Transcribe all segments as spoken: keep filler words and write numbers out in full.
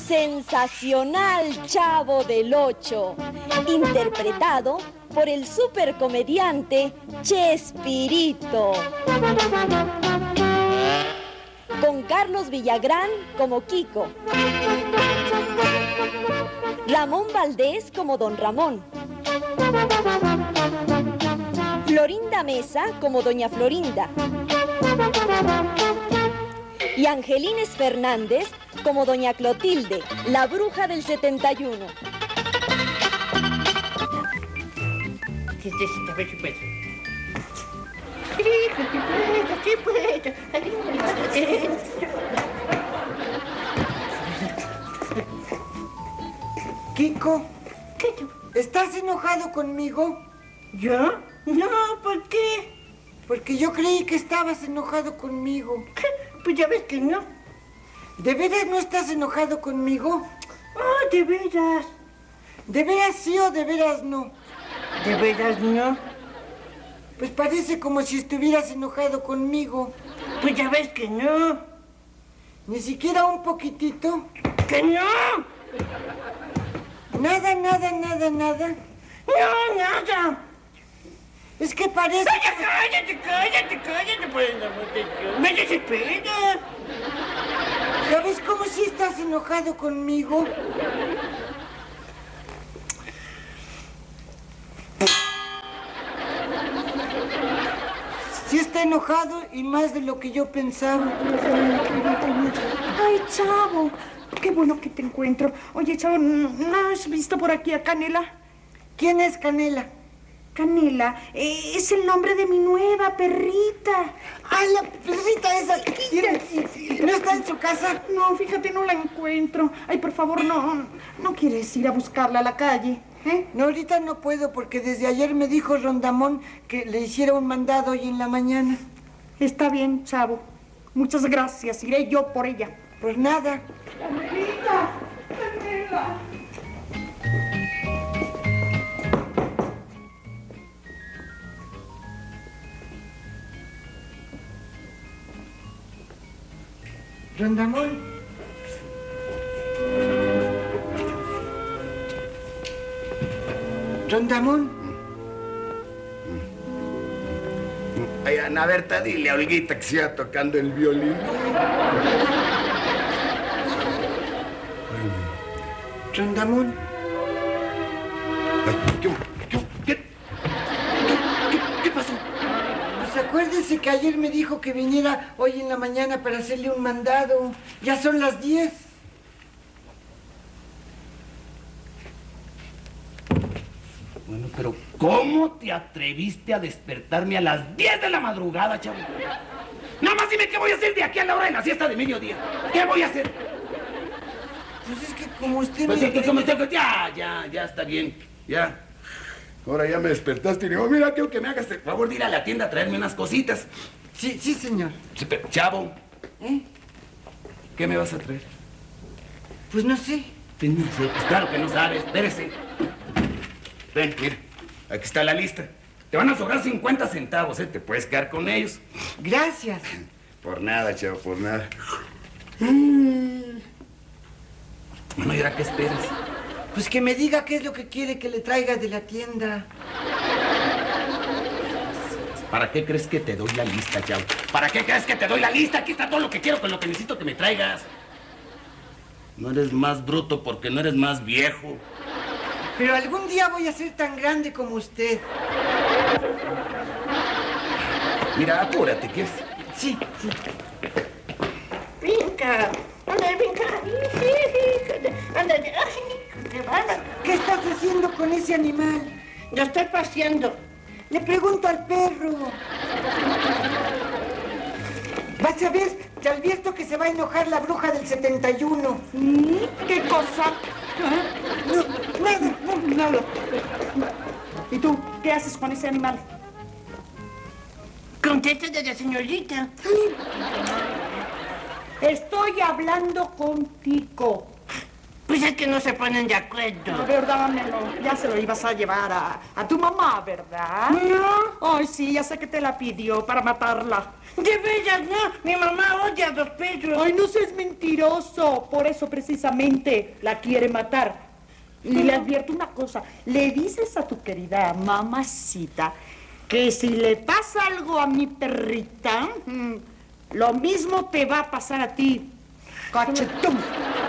sensacional Chavo del Ocho, interpretado por el supercomediante Chespirito, con Carlos Villagrán como Kiko, Ramón Valdés como Don Ramón, Florinda Mesa como Doña Florinda y Angelines Fernández como Doña Clotilde, la bruja del setenta y uno. Kiko, ¿estás enojado conmigo? ¿Yo? No, ¿por qué? Porque yo creí que estabas enojado conmigo. Pues ya ves que no. ¿De veras no estás enojado conmigo? Oh, de veras. ¿De veras sí o de veras no? ¿De veras no? Pues parece como si estuvieras enojado conmigo. Pues ya ves que no. ¿Ni siquiera un poquitito? ¡Que no! Nada, nada, nada, nada. No, nada. Es que parece... ¡Cállate, cállate, cállate! Pues no me desespera. ¿Sabes cómo si estás enojado conmigo? Sí está enojado y más de lo que yo pensaba. Ay, Chavo, qué bueno que te encuentro. Oye, Chavo, ¿no has visto por aquí a Canela? ¿Quién es Canela? Canela, eh, es el nombre de mi nueva perrita. ¡Ah, la perrita esa! ¿No está en su casa? No, fíjate, no la encuentro. Ay, por favor, no, no quieres ir a buscarla a la calle, ¿eh? No, ahorita no puedo porque desde ayer me dijo Rondamón que le hiciera un mandado hoy en la mañana. Está bien, Chavo. Muchas gracias, iré yo por ella. Pues nada. ¡Canelita! ¡Canela! Rondamón. Rondamón. Ay, Ana Berta, dile a Olguita que siga tocando el violín. Rondamón. ¿Qué, qué, qué, qué, qué pasó? Pues acuérdese que ayer me dijo que viniera hoy en la mañana para hacerle un mandado. Ya son las diez. Bueno, pero ¿cómo te atreviste a despertarme a las diez de la madrugada, chavo? Nada más dime qué voy a hacer de aquí a la hora de la siesta de mediodía. ¿Qué voy a hacer? Pues es que como usted Pues me... es que como usted... Ya, ya, ya está bien. Ya. Ahora ya me despertaste y digo, mira, quiero que me hagas el favor de ir a la tienda a traerme unas cositas. Sí, sí, señor. Sí, pero, chavo, ¿Eh? ¿qué me vas a traer? Pues no sé. Pues no sé, pues claro que no sabes, espérese. Ven, mira, aquí está la lista. Te van a sobrar cincuenta centavos, ¿eh? Te puedes quedar con ellos. Gracias. Por nada, chavo, por nada. Mm. Bueno, ¿y ahora qué esperas? Pues que me diga qué es lo que quiere que le traiga de la tienda. ¿Para qué crees que te doy la lista, chavo? ¿Para qué crees que te doy la lista? Aquí está todo lo que quiero con lo que necesito que me traigas. No eres más bruto porque no eres más viejo. Pero algún día voy a ser tan grande como usted. Mira, apúrate, ¿qué es? Sí, sí. Brinca, anda, brinca. Anda, ¿Qué estás haciendo con ese animal? yo estoy paseando. Le pregunto al perro. Vas a ver, te advierto que se va a enojar la bruja del setenta y uno. ¿Qué cosa? No, nada. No, nada. ¿Y tú qué haces con ese animal? Contesta de la señorita. Estoy hablando contigo. Pues es que no se ponen de acuerdo. A ver, dámelo. Ya se lo ibas a llevar a, a tu mamá, ¿verdad? No. Ay, sí, ya sé que te la pidió para matarla. De veras, no. Mi mamá odia a Dos Pedros. Ay, no seas mentiroso. Por eso precisamente la quiere matar. Y le advierto una cosa. Le dices a tu querida mamacita que si le pasa algo a mi perrita, mm, lo mismo te va a pasar a ti, cachetón.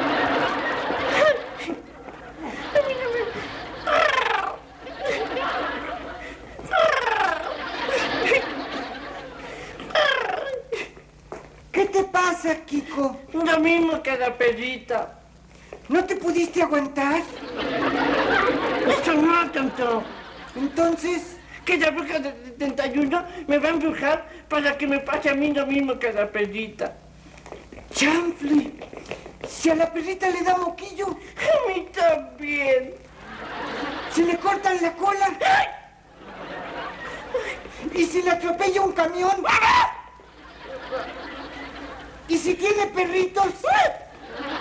¿Qué te pasa, Kiko? Lo mismo que la perrita. ¿No te pudiste aguantar? Eso no, tonto. Entonces, Que la bruja del setenta y uno me va a embrujar para que me pase a mí lo mismo que a la perrita. chanfle, si a la perrita le da moquillo, A mí también. si le cortan la cola, y si le atropella un camión, y si tiene perrito,